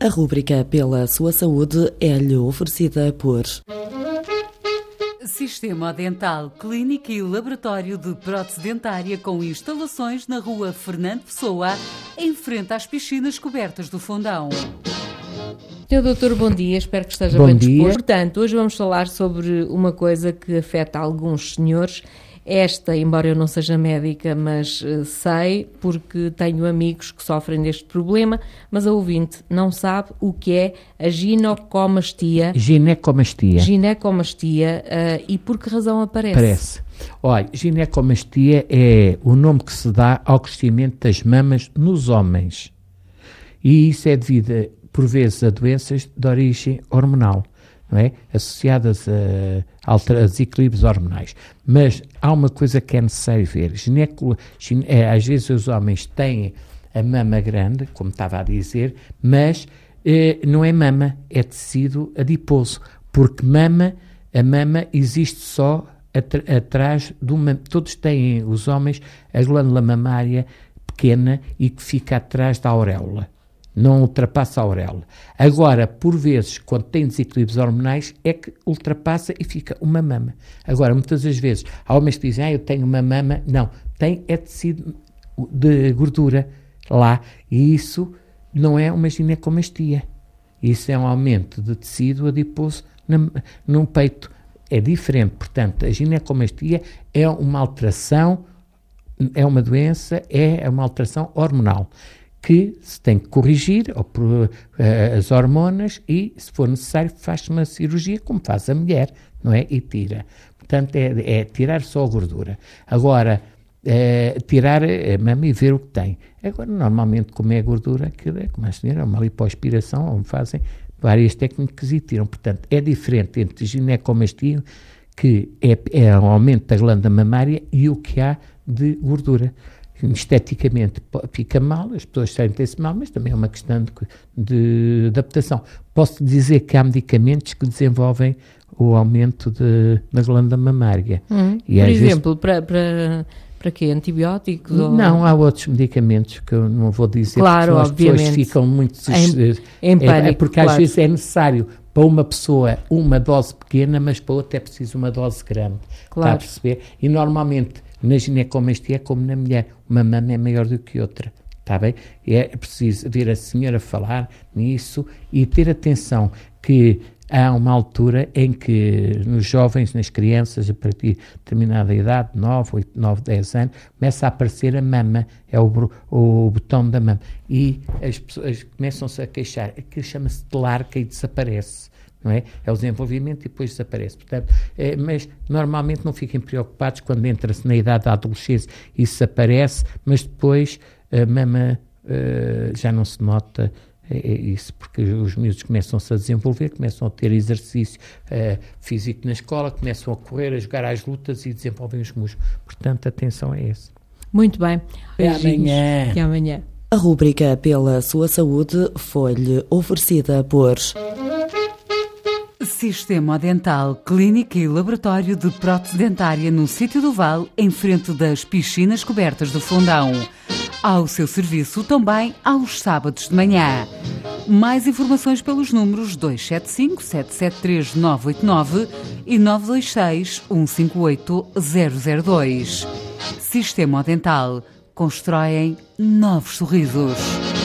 rúbrica Pela Sua Saúde é-lhe oferecida por Sistema Dental, clínica e laboratório de prótese dentária com instalações na rua Fernando Pessoa, em frente às piscinas cobertas do Fundão. Senhor doutor, bom dia, espero que esteja bem disposto. Portanto, hoje vamos falar sobre uma coisa que afeta alguns senhores. Esta, embora eu não seja médica, mas sei, porque tenho amigos que sofrem deste problema, mas a ouvinte não sabe o que é a ginecomastia. Ginecomastia, e por que razão aparece? Olha, ginecomastia é o nome que se dá ao crescimento das mamas nos homens. E isso é devido, por vezes, a doenças de origem hormonal, não é? Associadas a desequilíbrios hormonais. Mas há uma coisa que é necessário ver. Às vezes os homens têm a mama grande, como estava a dizer, mas não é mama, é tecido adiposo, porque a mama existe só atrás do mama. Todos têm, os homens, a glândula mamária pequena e que fica atrás da auréola. Não ultrapassa a auréola. Agora, por vezes, quando tem desequilíbrios hormonais, é que ultrapassa e fica uma mama. Agora, muitas das vezes, há homens que dizem, eu tenho uma mama. Não, é tecido de gordura lá. E isso não é uma ginecomastia. Isso é um aumento de tecido adiposo no peito. É diferente. Portanto, a ginecomastia é uma alteração, é uma doença, é uma alteração hormonal, que se tem que corrigir ou por as hormonas e, se for necessário, faz uma cirurgia, como faz a mulher, não é? E tira. Portanto, é tirar só a gordura. Agora, tirar a mama e ver o que tem. Agora, normalmente, como é a gordura, como a senhora, é uma lipoaspiração, onde fazem várias técnicas e tiram. Portanto, é diferente entre ginecomastia, que é um aumento da glândula mamária, e o que há de gordura. Esteticamente fica mal, as pessoas sentem-se mal, mas também é uma questão de adaptação. Posso dizer que há medicamentos que desenvolvem o aumento da glândula mamária. E por exemplo, para quê? Antibióticos? Não, há outros medicamentos que eu não vou dizer, claro, porque as pessoas ficam muito em pânico, porque às vezes é necessário para uma pessoa uma dose pequena, mas para outra é preciso uma dose grande. Claro. Está a perceber? E normalmente na ginecomastia é como na mulher, uma mama é maior do que outra, está bem? É preciso ver a senhora falar nisso e ter atenção que há uma altura em que nos jovens, nas crianças, a partir de determinada idade, 9, 10 anos, começa a aparecer a mama, é o botão da mama, e as pessoas começam-se a queixar, aquilo chama-se telarca e desaparece. Não é? É o desenvolvimento e depois desaparece. Portanto, mas normalmente não fiquem preocupados quando entra-se na idade da adolescência, isso aparece, mas depois a mama já não se nota isso, porque os miúdos começam-se a desenvolver, começam a ter exercício físico na escola, começam a correr, a jogar às lutas e desenvolvem os músculos. Portanto, atenção a esse. Muito bem. Até amanhã. A rúbrica Pela Sua Saúde foi-lhe oferecida por Sistema Dental, clínica e laboratório de prótese dentária no Sítio do Vale, em frente das piscinas cobertas do Fundão. Ao seu serviço também aos sábados de manhã. Mais informações pelos números 275 773 989 e 926 158 002. Sistema Dental. Constroem novos sorrisos.